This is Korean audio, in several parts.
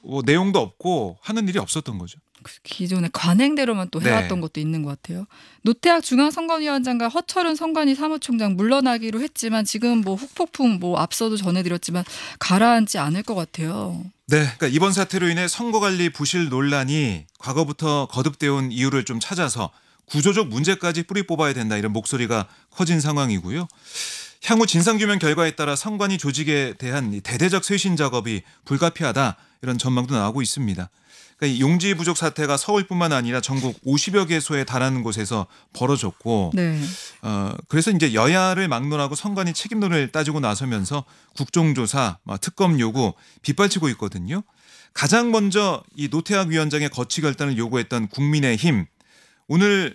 뭐 내용도 없고 하는 일이 없었던 거죠. 기존의 관행대로만 또 해왔던 네. 것도 있는 것 같아요. 노태학 중앙선관위원장과 허철은 선관위 사무총장 물러나기로 했지만 지금 뭐 후폭풍 뭐 앞서도 전해드렸지만 가라앉지 않을 것 같아요. 네, 그러니까 이번 사태로 인해 선거관리 부실 논란이 과거부터 거듭되어 온 이유를 좀 찾아서 구조적 문제까지 뿌리 뽑아야 된다 이런 목소리가 커진 상황이고요. 향후 진상규명 결과에 따라 선관위 조직에 대한 대대적 쇄신 작업이 불가피하다 이런 전망도 나오고 있습니다. 그러니까 이 용지 부족 사태가 서울뿐만 아니라 전국 50여 개소에 달하는 곳에서 벌어졌고 네. 그래서 이제 여야를 막론하고 선관위 책임론을 따지고 나서면서 국정조사, 특검 요구 빗발치고 있거든요. 가장 먼저 이 노태학 위원장의 거취 결단을 요구했던 국민의힘 오늘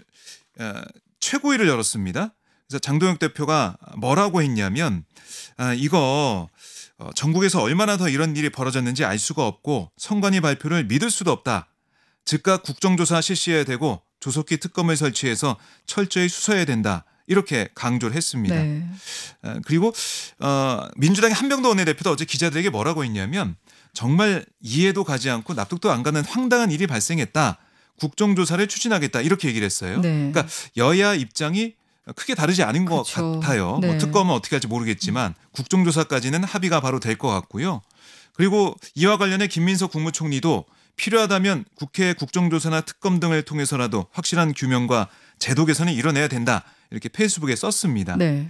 최고위를 열었습니다. 그래서 장동혁 대표가 뭐라고 했냐면 이거 전국에서 얼마나 더 이런 일이 벌어졌는지 알 수가 없고 선관위 발표를 믿을 수도 없다. 즉각 국정조사 실시해야 되고 조속히 특검을 설치해서 철저히 수사해야 된다. 이렇게 강조를 했습니다. 네. 그리고 민주당의 한병도 원내대표도 어제 기자들에게 뭐라고 했냐면 정말 이해도 가지 않고 납득도 안 가는 황당한 일이 발생했다. 국정조사를 추진하겠다. 이렇게 얘기를 했어요. 네. 그러니까 여야 입장이 크게 다르지 않은 것 그렇죠. 같아요. 네. 뭐 특검은 어떻게 할지 모르겠지만 국정조사까지는 합의가 바로 될 것 같고요. 그리고 이와 관련해 김민석 국무총리도 필요하다면 국회 국정조사나 특검 등을 통해서라도 확실한 규명과 제도 개선을 이뤄내야 된다. 이렇게 페이스북에 썼습니다. 네.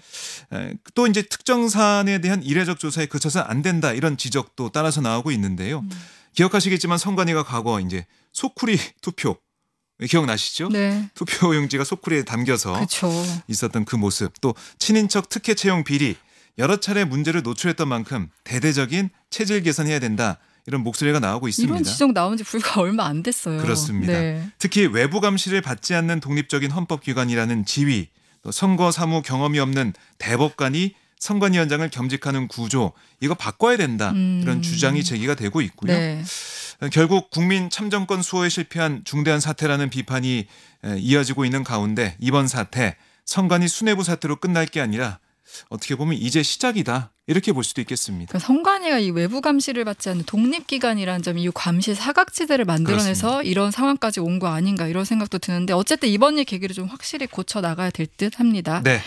또 이제 특정 사안에 대한 이례적 조사에 그쳐서 안 된다. 이런 지적도 따라서 나오고 있는데요. 기억하시겠지만 선관위가 과거 이제 소쿠리 투표 기억나시죠? 네. 투표용지가 소쿠리에 담겨서 그렇죠. 있었던 그 모습 또 친인척 특혜 채용 비리 여러 차례 문제를 노출했던 만큼 대대적인 체질 개선해야 된다 이런 목소리가 나오고 있습니다. 이런 지적 나온 지 불과 얼마 안 됐어요. 그렇습니다. 네. 특히 외부 감시를 받지 않는 독립적인 헌법기관이라는 지위 또 선거 사무 경험이 없는 대법관이 선관위원장을 겸직하는 구조 이거 바꿔야 된다 이런 주장이 제기가 되고 있고요. 네. 결국 국민 참정권 수호에 실패한 중대한 사태라는 비판이 이어지고 있는 가운데 이번 사태 선관위 수뇌부 사태로 끝날 게 아니라 어떻게 보면 이제 시작이다 이렇게 볼 수도 있겠습니다. 그러니까 선관위가 이 외부 감시를 받지 않는 독립기관이라는 점, 이 감시 사각지대를 만들어내서 그렇습니다. 이런 상황까지 온 거 아닌가 이런 생각도 드는데 어쨌든 이번 일 계기로 좀 확실히 고쳐 나가야 될 듯 합니다. 네.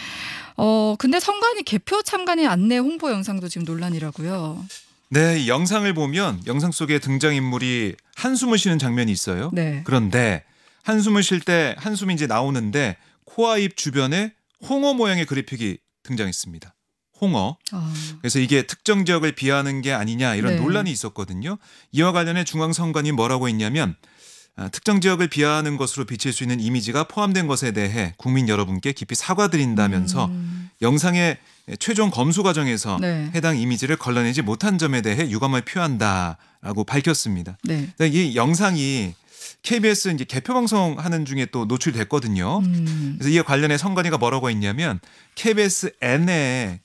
근데 선관위 개표 참관인 안내 홍보 영상도 지금 논란이라고요. 네, 이 영상을 보면 영상 속에 등장인물이 한숨을 쉬는 장면이 있어요. 네. 그런데 한숨을 쉴 때 한숨이 이제 나오는데 코와 입 주변에 홍어 모양의 그래픽이 등장했습니다. 홍어. 그래서 이게 특정 지역을 비하하는 게 아니냐 이런 네. 논란이 있었거든요. 이와 관련해 중앙선관위 뭐라고 했냐면 특정 지역을 비하하는 것으로 비칠 수 있는 이미지가 포함된 것에 대해 국민 여러분께 깊이 사과드린다면서 영상의 최종 검수 과정에서 네. 해당 이미지를 걸러내지 못한 점에 대해 유감을 표한다라고 밝혔습니다. 네. 이 영상이 KBS 이제 개표 방송 하는 중에 또 노출됐거든요. 그래서 이에 관련해 선관위가 뭐라고 했냐면 KBS N의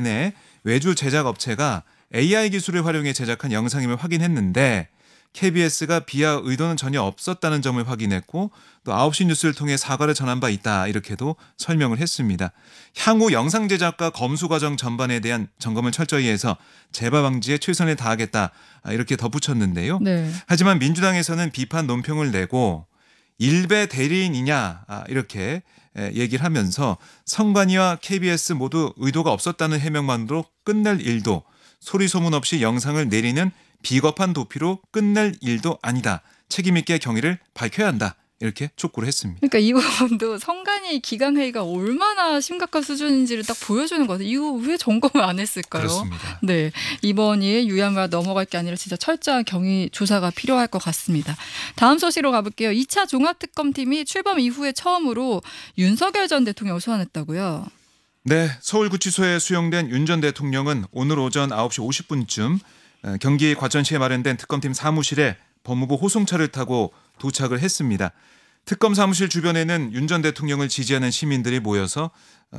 외주 제작 업체가 AI 기술을 활용해 제작한 영상임을 확인했는데 KBS가 비하 의도는 전혀 없었다는 점을 확인했고 또 9시 뉴스를 통해 사과를 전한 바 있다 이렇게도 설명을 했습니다. 향후 영상 제작과 검수 과정 전반에 대한 점검을 철저히 해서 재발 방지에 최선을 다하겠다 이렇게 덧붙였는데요. 네. 하지만 민주당에서는 비판 논평을 내고 일배 대리인이냐 이렇게 얘기를 하면서 선관위와 KBS 모두 의도가 없었다는 해명만으로 끝낼 일도 소리 소문 없이 영상을 내리는 비겁한 도피로 끝낼 일도 아니다. 책임 있게 경위를 밝혀야 한다. 이렇게 촉구를 했습니다. 그러니까 이 부분도 선관위 기강회의가 얼마나 심각한 수준인지를 딱 보여주는 것 같아요. 이거 왜 점검을 안 했을까요? 그렇습니다. 네, 이번 일 유야무야 넘어갈 게 아니라 진짜 철저한 경위 조사가 필요할 것 같습니다. 다음 소식으로 가볼게요. 2차 종합특검팀이 출범 이후에 처음으로 윤석열 전 대통령을 소환했다고요? 네, 서울구치소에 수용된 윤 전 대통령은 오늘 오전 9시 50분쯤 경기 과천시에 마련된 특검팀 사무실에 법무부 호송차를 타고 도착을 했습니다. 특검 사무실 주변에는 윤 전 대통령을 지지하는 시민들이 모여서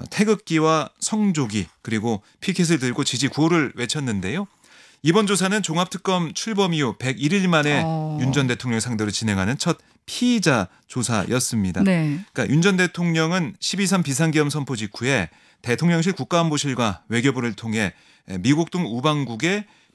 태극기와 성조기 그리고 피켓을 들고 지지 구호를 외쳤는데요. 이번 조사는 종합특검 출범 이후 101일 만에 윤 전 대통령을 상대로 진행하는 첫 피의자 조사였습니다. 네. 그러니까 윤 전 대통령은 12.3 비상계엄 선포 직후에 대통령실 국가안보실과 외교부를 통해 미국 등 우방국에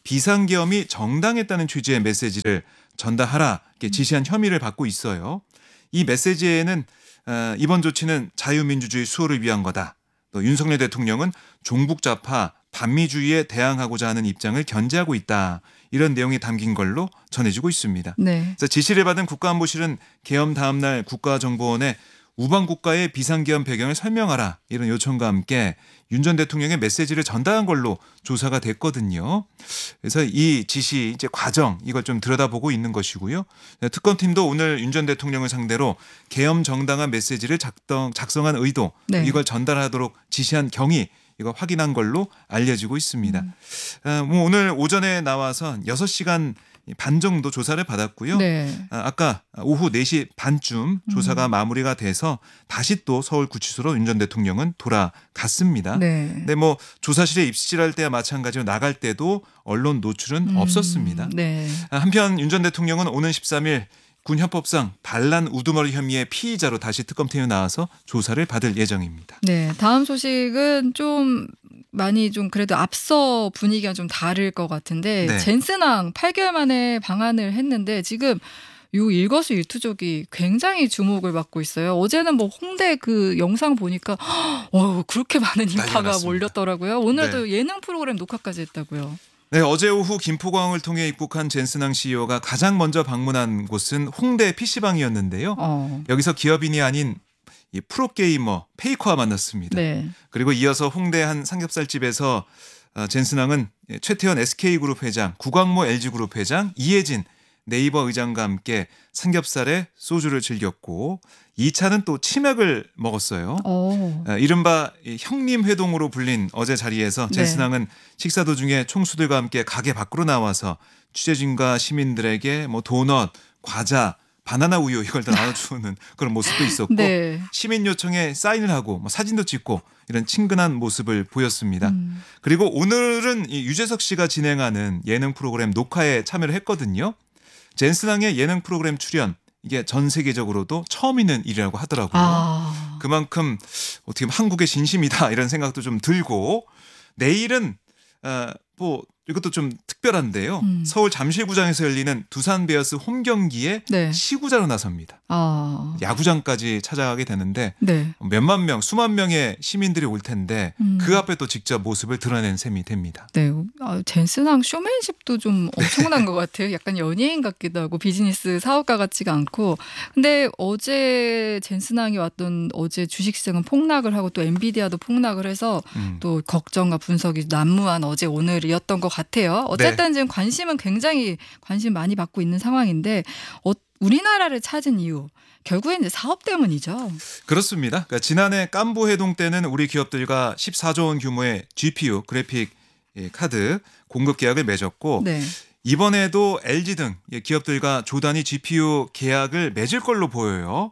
비상계엄이 정당했다는 취지의 메시지를 전달하라 이렇게 지시한 혐의를 받고 있어요. 이 메시지에는 이번 조치는 자유민주주의 수호를 위한 거다. 또 윤석열 대통령은 종북좌파 반미주의에 대항하고자 하는 입장을 견제하고 있다. 이런 내용이 담긴 걸로 전해지고 있습니다. 네. 그래서 지시를 받은 국가안보실은 계엄 다음 날 국가정보원에 우방국가의 비상계엄 배경을 설명하라 이런 요청과 함께 윤 전 대통령의 메시지를 전달한 걸로 조사가 됐거든요. 그래서 이 지시 이제 과정 이걸 좀 들여다보고 있는 것이고요. 특검팀도 오늘 윤 전 대통령을 상대로 계엄 정당한 메시지를 작성한 의도 네. 이걸 전달하도록 지시한 경위 이거 확인한 걸로 알려지고 있습니다. 뭐 오늘 오전에 나와서 6시간 반 정도 조사를 받았고요. 네. 아까 오후 4시 반쯤 조사가 마무리가 돼서 다시 또 서울구치소로 윤 전 대통령은 돌아갔습니다. 네. 근데 뭐 조사실에 입실할 때와 마찬가지로 나갈 때도 언론 노출은 없었습니다. 네. 한편 윤 전 대통령은 오는 13일 군 헌법상 반란 우두머리 혐의의 피의자로 다시 특검팀에 나와서 조사를 받을 예정입니다. 네. 다음 소식은 좀 많이 좀 그래도 앞서 분위기가 좀 다를 것 같은데 네. 젠스낭 8개월 만에 방한을 했는데 지금 요 일거수일투족이 굉장히 주목을 받고 있어요. 어제는 뭐 홍대 그 영상 보니까 그렇게 많은 인파가 났습니다. 몰렸더라고요. 오늘도 예능 프로그램 녹화까지 했다고요. 네, 어제 오후 김포공항을 통해 입국한 젠스낭 CEO가 가장 먼저 방문한 곳은 홍대 PC방이었는데요. 여기서 기업인이 아닌 이 프로게이머 페이커와 만났습니다. 네. 그리고 이어서 홍대 한 삼겹살집에서 젠스낭은 최태원 SK그룹 회장, 구광모 LG그룹 회장, 이혜진 네이버 의장과 함께 삼겹살에 소주를 즐겼고 2차는 또 치맥을 먹었어요. 이른바 형님 회동으로 불린 어제 자리에서 네. 젠스낭은 식사 도중에 총수들과 함께 가게 밖으로 나와서 취재진과 시민들에게 뭐 도넛, 과자, 바나나 우유 이걸 다 나눠주는 그런 모습도 있었고 네. 시민 요청에 사인을 하고 뭐 사진도 찍고 이런 친근한 모습을 보였습니다. 그리고 오늘은 이 유재석 씨가 진행하는 예능 프로그램 녹화에 참여를 했거든요. 젠스낭의 예능 프로그램 출연 이게 전 세계적으로도 처음 있는 일이라고 하더라고요. 그만큼 어떻게 보면 한국의 진심이다 이런 생각도 좀 들고 내일은 뭐 이것도 좀 특별한데요. 서울 잠실구장에서 열리는 두산 베어스 홈 경기에 네. 시구자로 나섭니다. 야구장까지 찾아가게 되는데 네. 몇만 명, 수만 명의 시민들이 올 텐데 그 앞에 또 직접 모습을 드러낸 셈이 됩니다. 네. 젠스낭 쇼맨십도 좀 엄청난 것 같아요. 약간 연예인 같기도 하고 비즈니스 사업가 같지가 않고. 근데 어제 젠스낭이 왔던 어제 주식시장은 폭락을 하고 또 엔비디아도 폭락을 해서 또 걱정과 분석이 난무한 어제 오늘이었던 것 같아요. 어쨌든 지금 관심은 굉장히 관심 많이 받고 있는 상황인데 우리나라를 찾은 이유 결국엔 이제 사업 때문이죠. 그렇습니다. 그러니까 지난해 깐부 해동 때는 우리 기업들과 14조 원 규모의 GPU 그래픽 카드 공급 계약을 맺었고 네. 이번에도 LG 등 기업들과 조단위 GPU 계약을 맺을 걸로 보여요.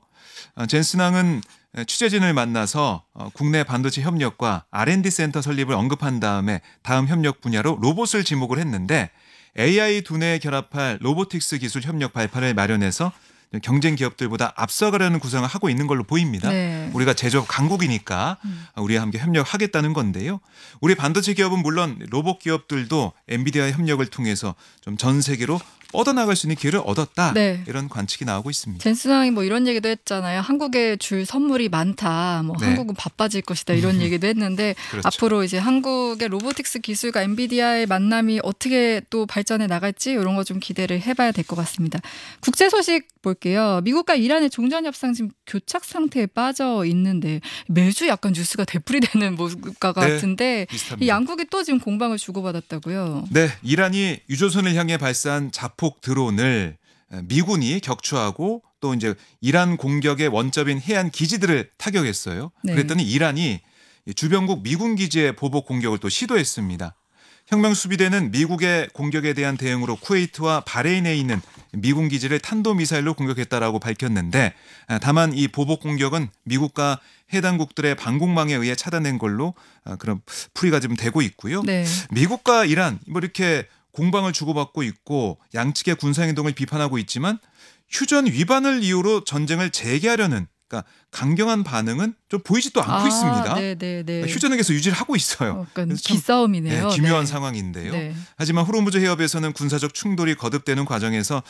젠스낭은 취재진을 만나서 국내 반도체 협력과 R&D 센터 설립을 언급한 다음에 다음 협력 분야로 로봇을 지목을 했는데 AI 두뇌에 결합할 로보틱스 기술 협력 발판을 마련해서 경쟁 기업들보다 앞서가려는 구상을 하고 있는 걸로 보입니다. 네. 우리가 제조업 강국이니까 우리와 함께 협력하겠다는 건데요. 우리 반도체 기업은 물론 로봇 기업들도 엔비디아 협력을 통해서 좀 전 세계로 뻗어나갈 수 있는 기회를 얻었다. 네. 이런 관측이 나오고 있습니다. 젠스낭이 뭐 이런 얘기도 했잖아요. 한국에 줄 선물이 많다. 뭐 네. 한국은 바빠질 것이다. 이런 얘기도 했는데 그렇죠. 앞으로 이제 한국의 로보틱스 기술과 엔비디아의 만남이 어떻게 또 발전해 나갈지 이런 거 좀 기대를 해봐야 될 것 같습니다. 국제 소식 볼게요. 미국과 이란의 종전 협상 지금 교착 상태에 빠져 있는데 매주 약간 뉴스가 되풀이되는 모습과 같은데 비슷합니다. 이 양국이 또 지금 공방을 주고받았다고요. 네, 이란이 유조선을 향해 발사한 자폭 드론을 미군이 격추하고 또 이제 이란 공격의 원점인 해안 기지들을 타격했어요. 네. 그랬더니 이란이 주변국 미군 기지에 보복 공격을 또 시도했습니다. 혁명 수비대는 미국의 공격에 대한 대응으로 쿠웨이트와 바레인에 있는 미군 기지를 탄도미사일로 공격했다라고 밝혔는데 다만 이 보복 공격은 미국과 해당국들의 방공망에 의해 차단된 걸로 그런 풀이가 좀 되고 있고요. 네. 미국과 이란 뭐 이렇게 공방을 주고받고 있고 양측의 군사행동을 비판하고 있지만 휴전 위반을 이유로 전쟁을 재개하려는 그러니까 강경한 반응은 좀 보이지도 않고 있습니다. 네네네. 그러니까 휴전역에서 유지를 하고 있어요. 약간 그래서 참, 기싸움이네요. 기묘한 네. 상황인데요. 네. 하지만 후르무즈 해협에서는 군사적 충돌이 거듭되는 과정에서